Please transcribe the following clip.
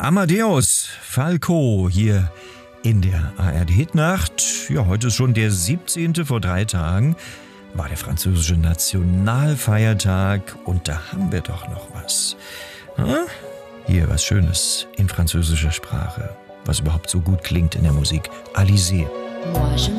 Amadeus Falco hier in der ARD-Hitnacht. Ja, heute ist schon der 17. Vor 3 Tagen war der französische Nationalfeiertag und da haben wir doch noch was. Hier was Schönes in französischer Sprache, was überhaupt so gut klingt in der Musik. Alizé.